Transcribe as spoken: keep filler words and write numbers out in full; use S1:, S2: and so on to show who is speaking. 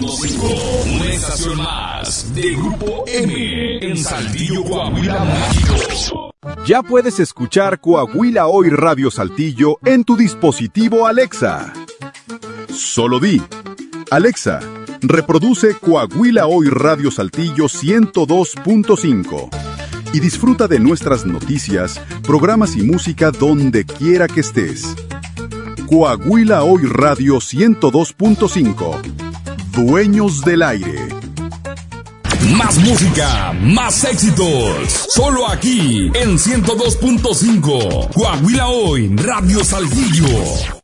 S1: punto cinco, una estación más de Grupo M en Saltillo, Coahuila, México.
S2: Ya puedes escuchar Coahuila Hoy Radio Saltillo en tu dispositivo Alexa. Solo di, Alexa, reproduce Coahuila Hoy Radio Saltillo ciento dos punto cinco y disfruta de nuestras noticias, programas y música donde quiera que estés. Coahuila Hoy Radio ciento dos punto cinco. Dueños del aire.
S1: Más música, más éxitos. Solo aquí en ciento dos punto cinco. Coahuila Hoy Radio Saltillo.